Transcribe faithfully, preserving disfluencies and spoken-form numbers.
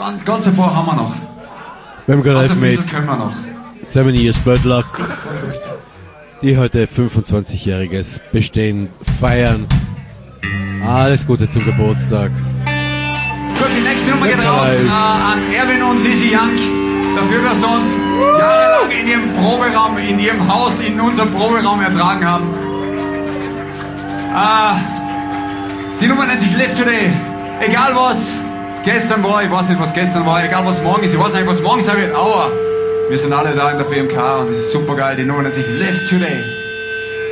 ganz, ganz ein paar haben wir noch. Wir haben gerade Ganz ein bisschen mit können wir noch. Seven Years Bad Luck, die heute fünfundzwanzigjähriges Bestehen feiern. Alles Gute zum Geburtstag. Gut, die nächste Nummer geht raus äh, an Erwin und Lizzie Jank. Dafür, dass sie uns jahrelang in ihrem Proberaum, in ihrem Haus, in unserem Proberaum ertragen haben. Äh, die Nummer nennt sich Live Today. Egal was gestern war, ich weiß nicht, was gestern war, egal was morgen ist, ich weiß nicht, was morgen sein wird, aber wir sind alle da in der B M K und das ist super geil. Die Nummer nennt sich Live Today.